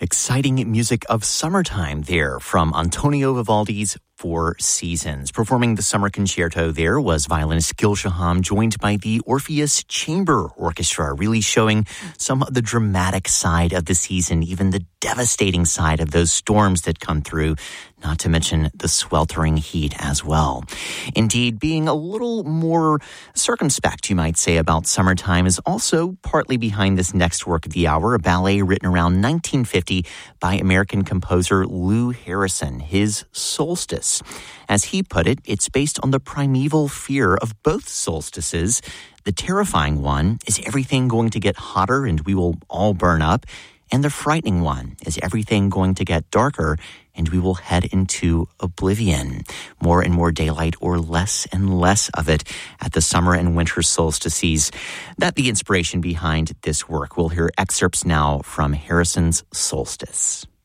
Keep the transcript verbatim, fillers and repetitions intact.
Exciting music of summertime there from Antonio Vivaldi's Four Seasons. Performing the summer concerto there was violinist Gil Shaham, joined by the Orpheus Chamber Orchestra, really showing some of the dramatic side of the season, even the devastating side of those storms that come through, not to mention the sweltering heat as well. Indeed, being a little more circumspect, you might say, about summertime is also partly behind this next work of the hour, a ballet written around nineteen fifty by American composer Lou Harrison, his Solstice. As he put it, it's based on the primeval fear of both solstices. The terrifying one is everything going to get hotter and we will all burn up. And the frightening one is everything going to get darker and we will head into oblivion. More and more daylight or less and less of it at the summer and winter solstices. That's the inspiration behind this work. We'll hear excerpts now from Harrison's Solstice.